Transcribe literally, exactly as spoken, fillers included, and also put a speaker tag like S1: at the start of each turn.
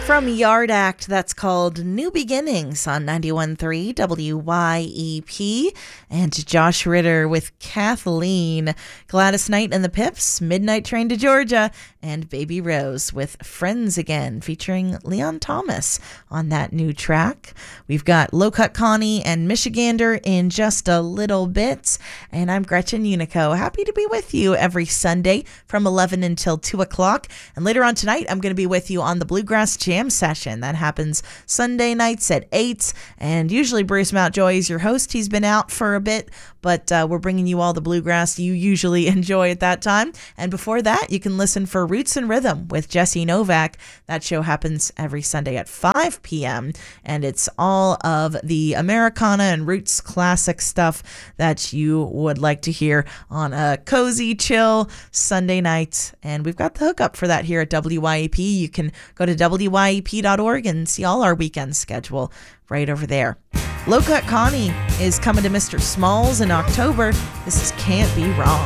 S1: From Yard Act, that's called New Beginnings on ninety-one point three W Y E P. And Josh Ritter with Kathleen, Gladys Knight and the Pips, Midnight Train to Georgia, and Baby Rose with Friends Again, featuring Leon Thomas on that new track. We've got Low Cut Connie and Michigander in just a little bit. And I'm Gretchen Unico. Happy to be with you every Sunday from eleven until two o'clock. And later on tonight, I'm going to be with you on the Bluegrass Jam session. That happens Sunday nights at eight. And usually Bruce Mountjoy is your host. He's been out for a bit, but uh, we're bringing you all the bluegrass you usually enjoy at that time. And before that, you can listen for Roots and Rhythm with Jesse Novak. That show happens every Sunday at five p.m. And it's all of the Americana and Roots classic stuff that you would like to hear on a cozy, chill Sunday night. And we've got the hookup for that here at W Y E P. You can go to W Y E P dot org and see all our weekend schedule right over there. Low Cut Connie is coming to Mister Smalls in October. This is Can't Be Wrong.